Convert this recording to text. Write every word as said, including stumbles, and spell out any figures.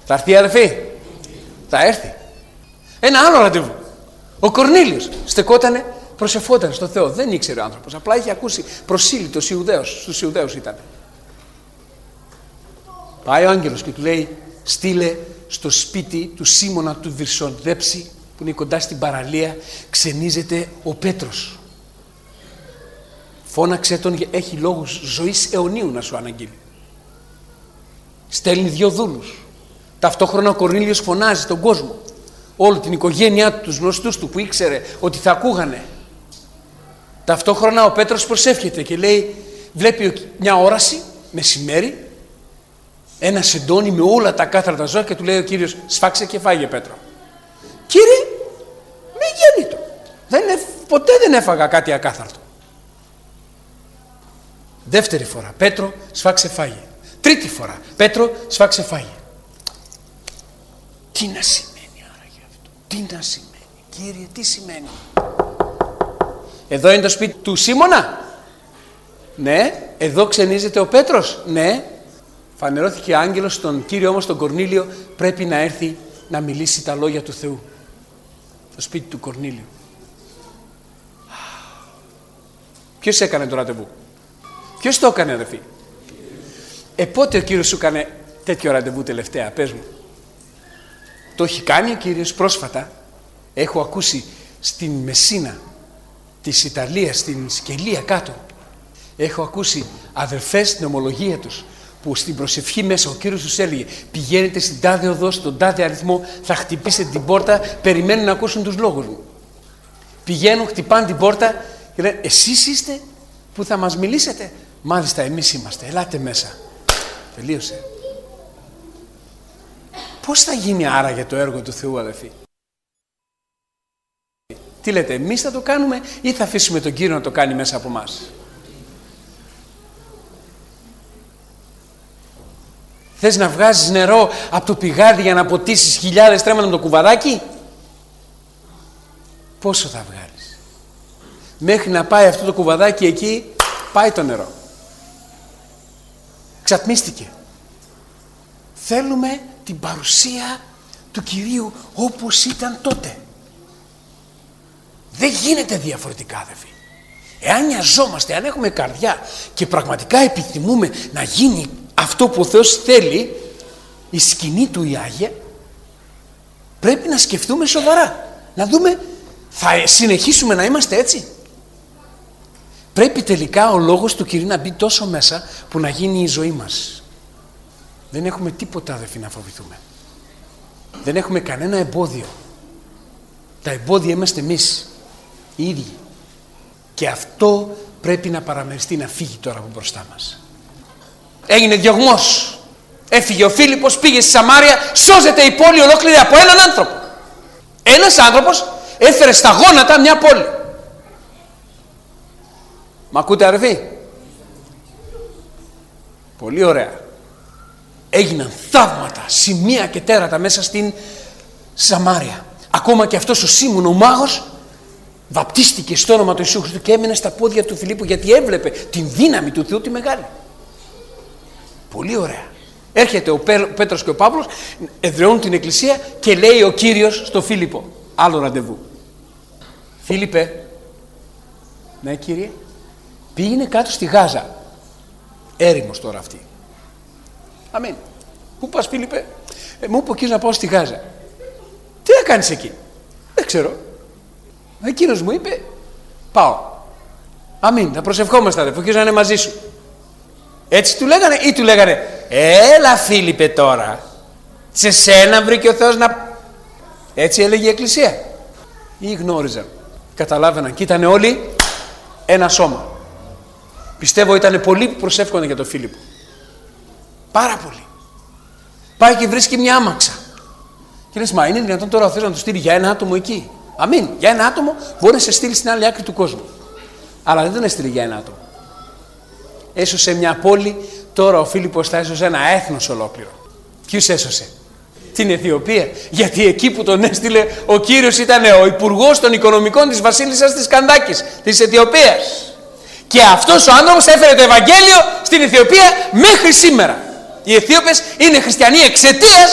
Θα έρθει, αδερφοί. Θα έρθει. Ένα άλλο ραντεβού. Ο Κορνήλιος στεκότανε, προσευχόταν στο Θεό. Δεν ήξερε ο άνθρωπος. Απλά είχε ακούσει προσήλυτος Ιουδαίος. Στους Ιουδαίους ήταν. Πάει ο άγγελος και του λέει, στείλε στο σπίτι του Σίμωνα του Βυρσοδέψη, που είναι κοντά στην παραλία, ξενίζεται ο Πέτρος. Φώναξε τον, έχει λόγους ζωής αιωνίου να σου αναγγείλει. Στέλνει δύο δούλους. Ταυτόχρονα ο Κορνήλιος φωνάζει τον κόσμο, όλη την οικογένειά του, τους γνωστούς του που ήξερε ότι θα ακούγανε. Ταυτόχρονα ο Πέτρος προσεύχεται και λέει, βλέπει μια όραση μεσημέρι, ένα σεντόνι με όλα τα κάθαρτα ζώα και του λέει ο Κύριος, σφάξε και φάγε Πέτρο. Κύριε, μη γέννητο. Δεν είναι, ποτέ δεν έφαγα κάτι ακάθαρτο. Δεύτερη φορά, Πέτρο, σφάξε φάγε. Τρίτη φορά, Πέτρο, σφάξε φάγε. Τι να σημαίνει άραγε αυτό, τι να σημαίνει, Κύριε, τι σημαίνει. Εδώ είναι το σπίτι του Σίμωνα. Ναι. Εδώ ξενίζεται ο Πέτρος. Ναι. Φανερώθηκε άγγελος στον Κύριο όμως τον Κορνήλιο, πρέπει να έρθει να μιλήσει τα λόγια του Θεού. Στο σπίτι του Κορνήλιου. Ποιος έκανε το ραντεβού? Ποιος το έκανε, αδερφοί? Ε, πότε ο Κύριος σου έκανε τέτοιο ραντεβού τελευταία, πες μου? Το έχει κάνει ο Κύριος πρόσφατα. Έχω ακούσει στην Μεσίνα της Ιταλίας, στην Σκελία κάτω. Έχω ακούσει αδερφές στην ομολογία τους που στην προσευχή μέσα ο Κύριος τους έλεγε, πηγαίνετε στην τάδε οδό, στον τάδε αριθμό, θα χτυπήσετε την πόρτα, περιμένουν να ακούσουν τους λόγους μου. Πηγαίνουν, χτυπάνε την πόρτα και λένε, εσείς είστε που θα μας μιλήσετε? Μάλιστα, εμείς είμαστε, ελάτε μέσα. Τελείωσε. Πώς θα γίνει άραγε το έργο του Θεού, αδελφοί? Τι λέτε, εμείς θα το κάνουμε ή θα αφήσουμε τον Κύριο να το κάνει μέσα από εμάς? Θες να βγάζεις νερό από το πηγάδι για να ποτίσεις χιλιάδες στρέμματα με το κουβαδάκι? Πόσο θα βγάλεις? Μέχρι να πάει αυτό το κουβαδάκι εκεί, πάει το νερό. Ξατμίστηκε. Θέλουμε την παρουσία του Κυρίου όπως ήταν τότε. Δεν γίνεται διαφορετικά, αδελφοί. Εάν νοιαζόμαστε, αν έχουμε καρδιά και πραγματικά επιθυμούμε να γίνει αυτό που ο Θεός θέλει, η σκηνή του η Άγια, πρέπει να σκεφτούμε σοβαρά. Να δούμε, θα συνεχίσουμε να είμαστε έτσι? Πρέπει τελικά ο λόγος του Κυρίου να μπει τόσο μέσα που να γίνει η ζωή μας. Δεν έχουμε τίποτα, αδελφοί, να φοβηθούμε. Δεν έχουμε κανένα εμπόδιο. Τα εμπόδια είμαστε εμείς οι ίδιοι. Και αυτό πρέπει να παραμεριστεί, να φύγει τώρα από μπροστά μας. Έγινε διωγμός. Έφυγε ο Φίλιππος, πήγε στη Σαμάρια, σώζεται η πόλη ολόκληρη από έναν άνθρωπο. Ένας άνθρωπος έφερε στα γόνατα μια πόλη. Μ' ακούτε, αδερφοί? Πολύ ωραία. Έγιναν θαύματα, σημεία και τέρατα μέσα στην Σαμάρια. Ακόμα και αυτός ο Σίμων, ο μάγος, βαπτίστηκε στο όνομα του Ιησού Χριστού και έμεινε στα πόδια του Φιλίππου, γιατί έβλεπε την δύναμη του Θεού τη μεγάλη. Πολύ ωραία. Έρχεται ο Πέτρος και ο Παύλος, εδραιώνουν την εκκλησία και λέει ο Κύριος στο Φίλιππο, άλλο ραντεβού. Φίλιππε, ναι Κύριε, πήγαινε κάτω στη Γάζα. Έρημος τώρα αυτή. Αμήν. Πού πας, Φίλιππε? Ε, μου είπε ο Κύριος να πάω στη Γάζα. Τι να κάνεις εκεί? Δεν ξέρω. Εκείνος μου είπε, πάω. Αμήν. Να προσευχόμαστε, αδερφοί, ο Κύριος να είναι μαζί σου. Έτσι του λέγανε ή του λέγανε, έλα Φίλιππε τώρα, σε σένα βρήκε ο Θεός να... Έτσι έλεγε η Εκκλησία. Ή γνώριζαν, καταλάβαιναν και ήταν όλοι ένα σώμα. Πιστεύω ήταν πολλοί που προσεύχονταν για τον Φίλιππο. Πάρα πολύ. Πάει και βρίσκει μια άμαξα. Και λες, μα είναι δυνατόν τώρα ο Θεός να του στείλει για ένα άτομο εκεί? Αμήν. Για ένα άτομο μπορεί να σε στείλει στην άλλη άκρη του κόσμου. Αλλά δεν τον έστειλε για ένα άτομο. Έσωσε μια πόλη, τώρα ο Φίλιππος θα έσωσε ένα έθνος ολόκληρο. Ποιους έσωσε? Την Αιθιοπία. Γιατί εκεί που τον έστειλε ο Κύριος ήταν ο υπουργός των οικονομικών της βασίλισσας της Καντάκης, της Αιθιοπίας. Και αυτός ο άνθρωπος έφερε το Ευαγγέλιο στην Αιθιοπία μέχρι σήμερα. Οι Αιθίωπες είναι χριστιανοί εξαιτίας